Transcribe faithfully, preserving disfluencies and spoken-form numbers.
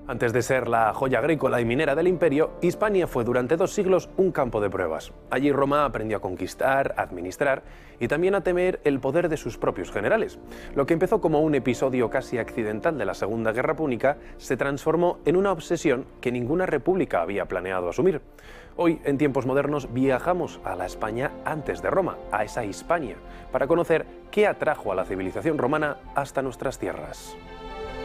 Antes de ser la joya agrícola y minera del imperio, Hispania fue durante dos siglos un campo de pruebas. Allí Roma aprendió a conquistar, a administrar y también a temer el poder de sus propios generales. Lo que empezó como un episodio casi accidental de la Segunda Guerra Púnica se transformó en una obsesión que ninguna república había planeado asumir. Hoy, en tiempos modernos, viajamos a la España antes de Roma, a esa Hispania, para conocer qué atrajo a la civilización romana hasta nuestras tierras.